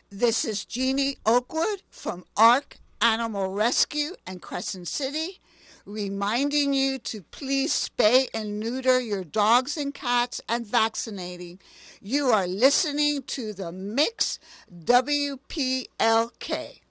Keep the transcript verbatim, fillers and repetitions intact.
This is Jeannie Oakwood from ARC Animal Rescue in Crescent City, reminding you to please spay and neuter your dogs and cats and vaccinating. You are listening to the Mix W P L K.